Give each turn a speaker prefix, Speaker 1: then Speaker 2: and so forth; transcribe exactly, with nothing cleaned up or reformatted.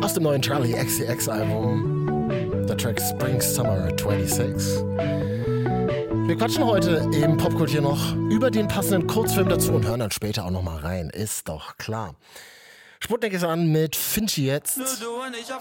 Speaker 1: aus dem neuen Charlie X C X Album. Der Track Spring Summer sechsundzwanzig. Wir quatschen heute im Popkultur noch über den passenden Kurzfilm dazu und hören dann später auch noch mal rein. Ist doch klar. Sputnik ist an mit Finchi jetzt.